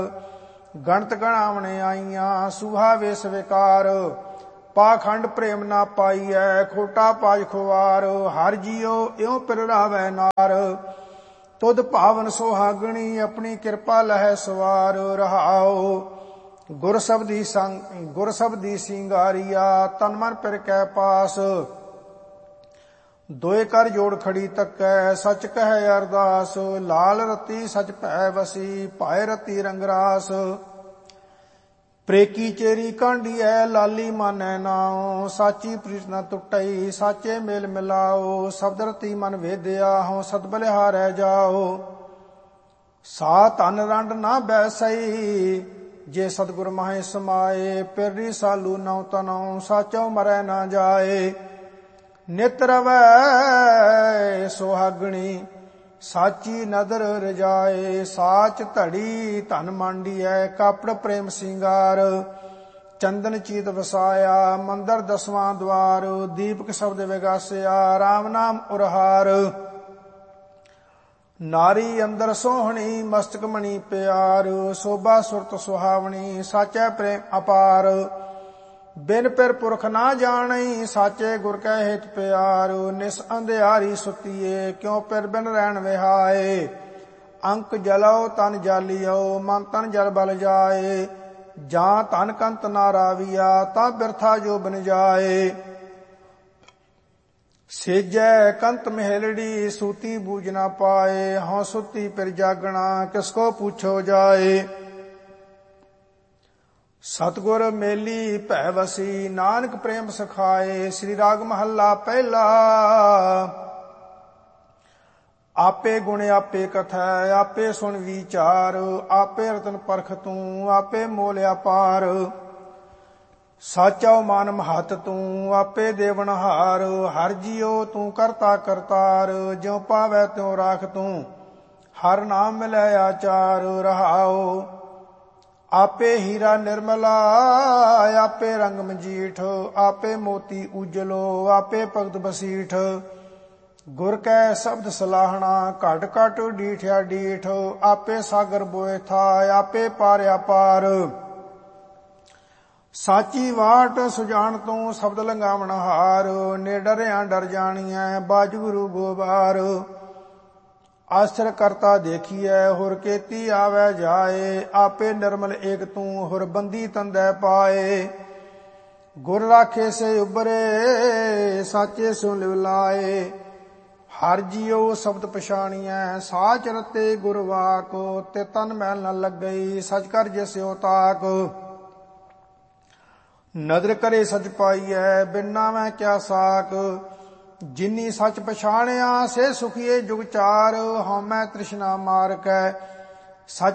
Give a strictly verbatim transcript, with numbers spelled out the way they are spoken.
ਗਣਤ ਗਣਾਵਣੇ ਆਈਆਂ ਸੂਹਾ ਵੇਸ ਵਿਕਾਰ। ਪਾਖੰਡ ਪ੍ਰੇਮ ਨਾ ਪਾਈਐ ਖੋਟਾ ਪਾਜ ਖੁਆਰ। ਹਰ ਜੀਉ ਇਉ ਪਿਰ ਰਾਵੈ ਨਾਰ। ਤੁਧ ਭਾਵਨ ਸੁਹਾਗਣੀ ਆਪਣੀ ਕਿਰਪਾ ਲਹੈ ਸਵਾਰ। ਰਹਾਉ ਗੁਰ ਸਬਦੀ ਸੰਗ ਗੁਰ ਸਬਦੀ ਸਿੰਗਾਰੀਆ ਤਨ ਮਨ ਪਿਰ ਕੈ ਪਾਸ। ਦੋਏ ਕਰ ਜੋੜ ਖੜੀ ਤੱਕੈ ਸਚ ਕਹੈ ਅਰਦਾਸ। ਲਾਲ ਰਤੀ ਸਚ ਭੈ ਵਸੀ ਭਾਏ ਰਤੀ ਰੰਗਰਾਸ। ਪ੍ਰੇਕੀ ਚੇਰੀ ਕਾਂਡੀਐ ਲਾਲੀ ਮਾਨੈ ਨਾਉ। ਸਾਚੀ ਪ੍ਰੀਤ ਨ ਟੁੱਟਈ ਸਾਚੇ ਮੇਲ ਮਿਲਾਓ। ਸ਼ਬਦ ਰਤੀ ਮਨ ਵੇਦਿਆ ਹਉ ਸਦ ਬਲਿਹਾਰੈ ਜਾਓ। ਸਾ ਧਨ ਰੰਡ ਨਾ ਬੈਸਈ ਜੇ ਸਤਿਗੁਰ ਮਾਹੇ ਸਮਾਏ। ਪਿਰਰੀ ਸਾਲੂ ਨਉ ਤਨਉ ਸਾਚੋ ਮਰੈ ਨਾ ਜਾਏ। ਨਿਤ ਰਵੈ ਸੁਹਾਗਣੀ ਸਾਚੀ ਨਦਰ ਰਜਾਏ। ਸਾਚ ਧੜੀ ਧਨ ਮਾਂਡੀਐ ਕਾਪੜ ਪ੍ਰੇਮ ਸਿੰਗਾਰ। ਚੰਦਨ ਚੀਤ ਵਸਾਇਆ ਮੰਦਰ ਦਸਵਾਂ ਦਵਾਰ। ਦੀਪਕ ਸ਼ਬਦ ਵਿਗਾਸਿਆ ਰਾਮ ਨਾਮ ਉਰਹਾਰ। ਨਾਰੀ ਅੰਦਰ ਸੋਹਣੀ ਮਸਤਕ ਮਣੀ ਪਿਆਰ। ਸੋਭਾ ਸੁਰਤ ਸੁਹਾਵਣੀ ਸਾਚੈ ਪ੍ਰੇਮ ਅਪਾਰ। ਬਿਨ ਪਿਰ ਪੁਰਖ ਨਾ ਜਾਣਈ ਸਾਚੇ ਗੁਰ ਕੈ ਹਿਤ ਪਿਆਰ। ਨਿਸ ਅੰਧਿਆਰੀ ਸੁਤੀਏ ਕਿਉ ਪਿਰ ਬਿਨ ਰਹਿਣ ਵਿਹਾਏ। ਅੰਕ ਜਲਉ ਤਨ ਜਾਲੀਓ ਮਨ ਤਨ ਜਲ ਬਲ ਜਾਏ। ਜਾਂ ਧਨ ਕੰਤ ਨਾ ਰਾਵੀਆ ਤਾਂ ਬਿਰਥਾ ਜੋ ਬਨ ਜਾਏ। ਸੇਜੈ ਕੰਤ ਮਹਿਲੜੀ ਸੂਤੀ ਬੂਝ ਨਾ ਪਾਏ। ਹਉ ਸੁਤੀ ਪਿਰ ਜਾਗਣਾ ਕਿਸ ਕੋ ਪੁੱਛੋ ਜਾਏ। ਸਤਿਗੁਰ ਮੇਲੀ ਭੈ ਵਸੀ ਨਾਨਕ ਪ੍ਰੇਮ ਸਿਖਾਏ। ਸ੍ਰੀ ਰਾਗ ਮਹੱਲਾ ਪਹਿਲਾ। ਆਪੇ ਗੁਣ ਆਪੇ ਕਥੈ ਆਪੇ ਸੁਣ ਵਿਚਾਰ। ਆਪੇ ਰਤਨ ਪਰਖ ਤੂੰ ਆਪੇ ਮੋਲ ਅਪਾਰ। ਸਾਚਾ ਮਨ ਮਹਤ ਤੂੰ ਆਪੇ ਦੇਵਨਹਾਰ। ਹਰ ਜੀਉ ਤੂੰ ਕਰਤਾ ਕਰਤਾਰ ਜਿਉ ਪਾਵੈ ਤਿਉ ਰਾਖ ਤੂੰ। ਹਰ ਨਾਮ ਮਿਲੈ ਆਚਾਰ। ਰਹਾਉ ਆਪੇ ਹੀਰਾ ਨਿਰਮਲਾ ਆਪੇ ਰੰਗ ਮਜੀਠ। ਆਪੇ ਮੋਤੀ ਉਜਲੋ ਆਪੇ ਭਗਤ ਬਸੀਠ। ਗੁਰ ਕੈ ਸ਼ਬਦ ਸਲਾਹਣਾ ਘਟ ਘਟ ਡੀਠਿਆ ਡੀਠ। ਆਪੇ ਸਾਗਰ ਬੋਏ ਥਾ ਆਪੇ ਪਾਰਿਆ ਪਾਰ। ਸਾਚੀ ਵਾਟ ਸੁਜਾਨ ਤੂੰ ਸ਼ਬਦ ਲੰਗਾਵਣ ਹਾਰ। ਨੇੜਰਿਆਂ ਡਰ ਜਾਣੀਐ ਬਾਜ ਗੁਰੂ ਗੋਬਾਰ। ਆਸਰ ਕਰਤਾ ਦੇਖੀਐ ਹੁਰ ਕੇਤੀ ਆਵੈ ਜਾਏ। ਆਪੇ ਨਿਰਮਲ ਏਕ ਤੂੰ ਹੁਰ ਬੰਦੀ ਤੰਦੈ ਪਾਏ। ਗੁਰ ਰਾਖੇ ਸੇ ਉਬਰੇ ਸਾਚੇ ਸਿਉ ਲਿਵ ਲਾਏ। ਹਰ ਜੀਉ ਸ਼ਬਦ ਪਛਾਣੀਐ ਸਾਚ ਰਤੇ ਗੁਰ ਵਾਕ। ਤੇ ਤਨ ਮੈਲ ਨ ਲੱਗਈ ਸਚ ਕਰ ਜਿਸਿਉ ਤਾਕ। ਨਦਰ ਕਰੇ ਸਚ ਪਾਈਐ ਬਿਨਾ ਮੈਂ ਕਿਆ ਸਾਕ। ਜਿਨੀ ਸਚ ਪਛਾਣਿਆ ਸੇ ਸੁਖੀਏ ਜੁਗ ਚਾਰ। ਹਉਮੈ ਤ੍ਰਿਸ਼ਨਾ ਮਾਰ ਕੈ ਸਚ